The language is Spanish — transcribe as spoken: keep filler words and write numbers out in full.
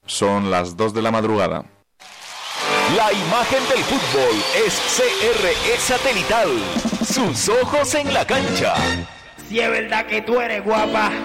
Son las dos de la madrugada. La imagen del fútbol es C R E Satelital. Sus ojos en la cancha. Si es verdad que tú eres guapa.